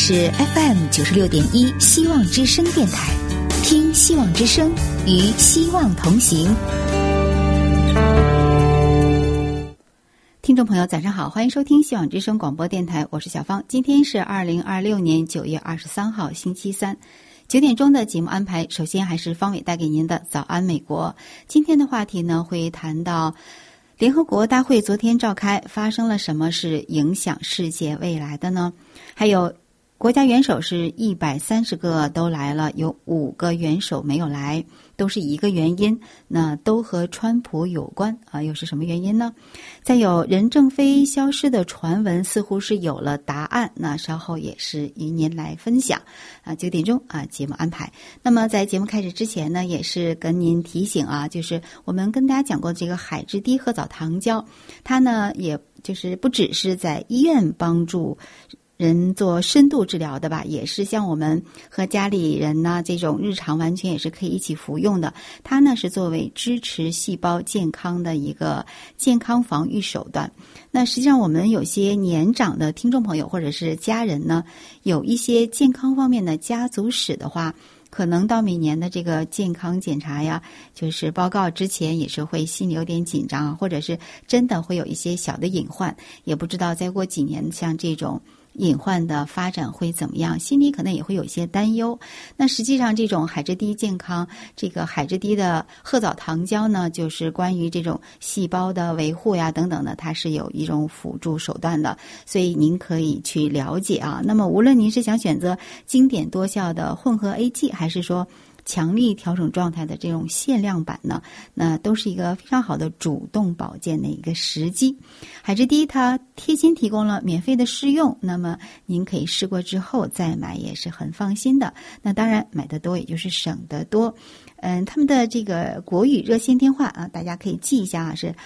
是 FM96.1 希望之声电台，听希望之声，与希望同行。听众朋友早上好，欢迎收听希望之声广播电台，我是小芳。今天是2026年9月23号星期三，9点钟的节目安排，首先还是方伟带给您的早安美国。今天的话题呢，会谈到联合国大会昨天召开，发生了什么是影响世界未来的呢？还有国家元首是130个都来了，有5个元首没有来，都是一个原因，那都和川普有关啊，又是什么原因呢？再有任正非消失的传闻似乎是有了答案，那稍后也是与您来分享啊。9点钟啊，节目安排。那么在节目开始之前呢，也是跟您提醒啊，就是我们跟大家讲过这个海之滴褐藻糖胶，它呢也就是不只是在医院帮助人做深度治疗的吧，也是像我们和家里人呢这种日常完全也是可以一起服用的。它呢是作为支持细胞健康的一个健康防御手段。那实际上我们有些年长的听众朋友或者是家人呢，有一些健康方面的家族史的话，可能到每年的这个健康检查呀，就是报告之前也是会心里有点紧张，或者是真的会有一些小的隐患，也不知道再过几年像这种隐患的发展会怎么样，心里可能也会有一些担忧。那实际上这种海之滴健康，这个海之滴的褐藻糖胶呢，就是关于这种细胞的维护呀等等的，它是有一种辅助手段的，所以您可以去了解啊。那么无论您是想选择经典多效的混合 AG， 还是说强力调整状态的这种限量版呢，那都是一个非常好的主动保健的一个时机。海之滴它贴心提供了免费的试用，那么您可以试过之后再买也是很放心的。那当然买得多也就是省得多。他们的这个国语热线电话啊，大家可以记一下啊，是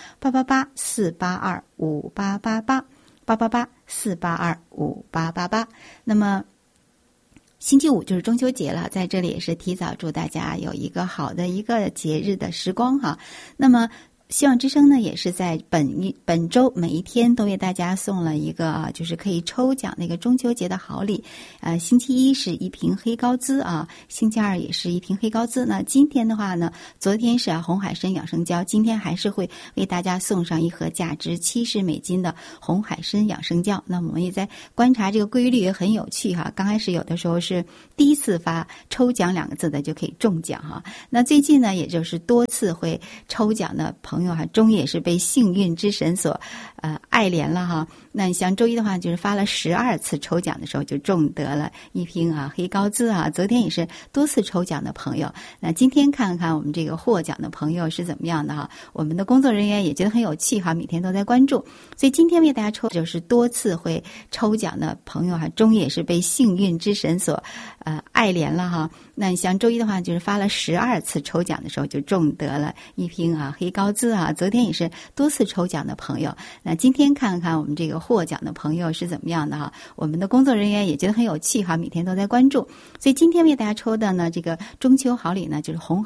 888-482-5888，888-482-5888。那么星期五就是中秋节了，在这里也是提早祝大家有一个好的一个节日的时光哈。那么希望之声呢，也是在本周每一天都为大家送了一个就是可以抽奖那个中秋节的好礼。星期一是1瓶黑高滋啊，星期二也是1瓶黑高滋。那今天的话呢，昨天是红海参养生胶，今天还是会为大家送上一盒价值$70的红海参养生胶。那我们也在观察这个规律也很有趣哈。刚开始有的时候是第一次发抽奖2个字的就可以中奖哈。那最近呢，也就是多次会抽奖的朋友哈，终于也是被幸运之神所爱怜了哈。那像周一的话，就是发了12次抽奖的时候就中得了1瓶黑高滋啊。昨天也是多次抽奖的朋友，那今天看看我们这个获奖的朋友是怎么样的哈。我们的工作人员也觉得很有趣哈，每天都在关注，所以今天为大家抽就是多次会抽奖的朋友哈，终于也是被幸运之神所爱怜了哈。那像周一的话，就是发了12次抽奖的时候就中得了1瓶黑高滋啊。昨天也是多次抽奖的朋友，那今天看看我们这个获奖的朋友是怎么样的哈。我们的工作人员也觉得很有趣哈，每天都在关注，所以今天为大家抽的呢，这个中秋好礼呢，就是红